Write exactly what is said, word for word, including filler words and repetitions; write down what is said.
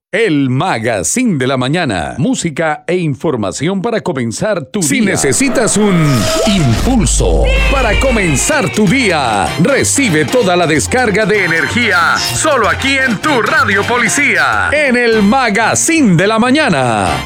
El Magazine de la Mañana. Música e información para comenzar tu Si día. Si necesitas un impulso para comenzar tu día, recibe toda la descarga de energía solo aquí en tu Radio Policía, en el Magazine de la Mañana.